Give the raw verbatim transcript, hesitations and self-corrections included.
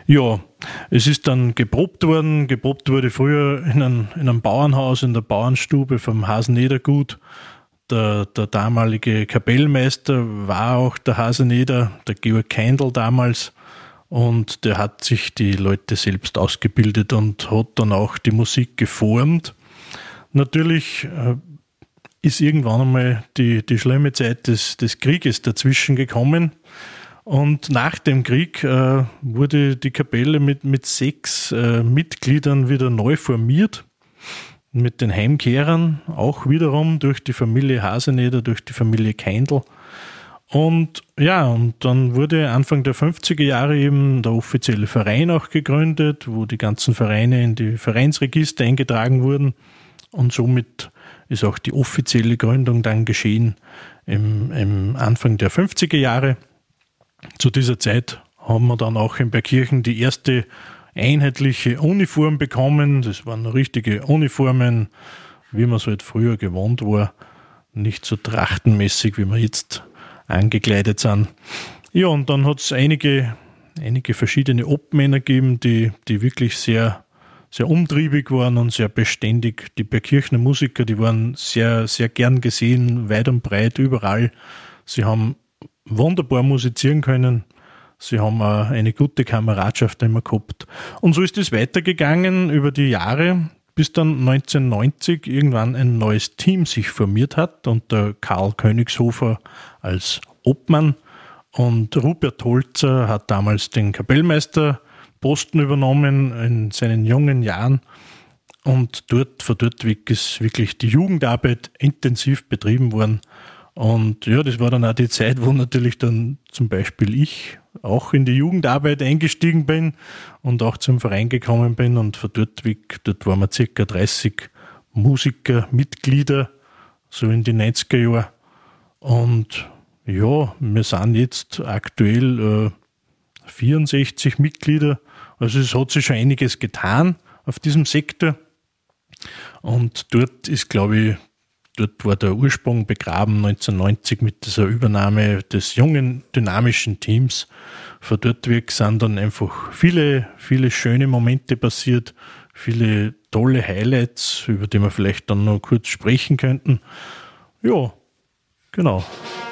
Ja, es ist dann geprobt worden. Geprobt wurde früher in einem, in einem Bauernhaus, in der Bauernstube vom Haseneder-Gut. Der, der damalige Kapellmeister war auch der Haseneder, der Georg Keindl damals. Und der hat sich die Leute selbst ausgebildet und hat dann auch die Musik geformt. Natürlich äh, ist irgendwann einmal die, die schlimme Zeit des, des Krieges dazwischen gekommen. Und nach dem Krieg äh, wurde die Kapelle mit, mit sechs äh, Mitgliedern wieder neu formiert. Mit den Heimkehrern, auch wiederum durch die Familie Haseneder, durch die Familie Keindl. Und ja, und dann wurde Anfang der fünfziger Jahre eben der offizielle Verein auch gegründet, wo die ganzen Vereine in die Vereinsregister eingetragen wurden. Und somit ist auch die offizielle Gründung dann geschehen im, im Anfang der fünfziger Jahre. Zu dieser Zeit haben wir dann auch in Bergkirchen die erste einheitliche Uniform bekommen. Das waren richtige Uniformen, wie man es halt früher gewohnt war. Nicht so trachtenmäßig, wie wir jetzt angekleidet sind. Ja, und dann hat es einige, einige verschiedene Obmänner gegeben, die, die wirklich sehr, sehr umtriebig waren und sehr beständig. Die Bergkirchener Musiker, die waren sehr, sehr gern gesehen, weit und breit, überall. Sie haben wunderbar musizieren können. Sie haben auch eine gute Kameradschaft immer gehabt. Und so ist es weitergegangen über die Jahre, bis dann neunzehnhundertneunzig irgendwann ein neues Team sich formiert hat unter Karl Königshofer als Obmann. Und Rupert Holzer hat damals den Kapellmeisterposten übernommen in seinen jungen Jahren. Und dort, von dort weg ist wirklich die Jugendarbeit intensiv betrieben worden. Und ja, das war dann auch die Zeit, wo natürlich dann zum Beispiel ich auch in die Jugendarbeit eingestiegen bin und auch zum Verein gekommen bin. Und von dort weg, dort waren wir circa dreißig Musiker, Mitglieder, so in die neunziger Jahre. Und ja, wir sind jetzt aktuell äh, vierundsechzig Mitglieder. Also es hat sich schon einiges getan auf diesem Sektor. Und dort ist, glaube ich, dort war der Ursprung begraben, neunzehnhundertneunzig mit dieser Übernahme des jungen, dynamischen Teams. Von dort weg sind dann einfach viele, viele schöne Momente passiert, viele tolle Highlights, über die wir vielleicht dann noch kurz sprechen könnten. Ja, genau.